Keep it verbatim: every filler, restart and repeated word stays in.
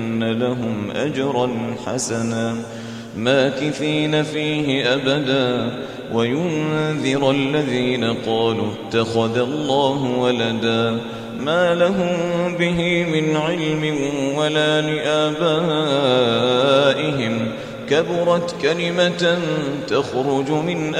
لهم أجرا حسنا ماكثين فيه أبدا وينذر الذين قالوا اتخذ الله ولدا ما لهم به من علم ولا لآبائهم كبرت كلمة تخرج من